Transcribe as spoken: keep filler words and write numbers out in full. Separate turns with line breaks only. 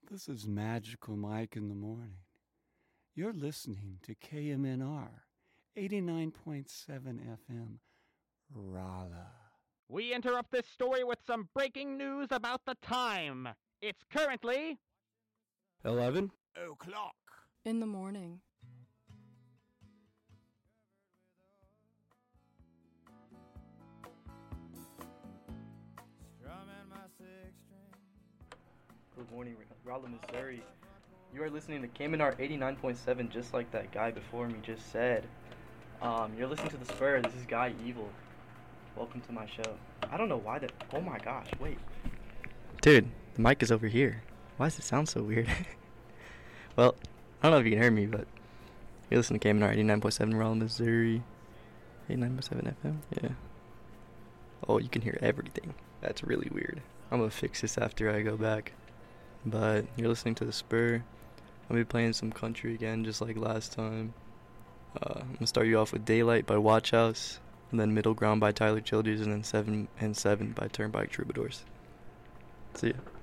This is Magical Mike in the morning. You're listening to K M N R eighty-nine point seven F M, Raleigh.
We interrupt this story with some breaking news about the time. It's currently
eleven
o'clock
in the morning.
Good morning, Raleigh, Missouri. You are listening to K M N R eighty-nine point seven, just like that guy before me just said. Um, you're listening to The Spur. This is Guy Evil. Welcome to my show. I don't know why that... Oh my gosh, wait. Dude, the mic is over here. Why does it sound so weird? Well, I don't know if you can hear me, but you're listening to K M N R eighty-nine point seven, Raleigh, Missouri. eighty-nine point seven F M? Yeah. Oh, you can hear everything. That's really weird. I'm gonna fix this after I go back. But you're listening to The Spur. I'll be playing some country again, just like last time. Uh, I'm gonna start you off with Daylight by Watch House, and then Middle Ground by Tyler Childers, and then Seven and Seven by Turnpike Troubadours. See ya.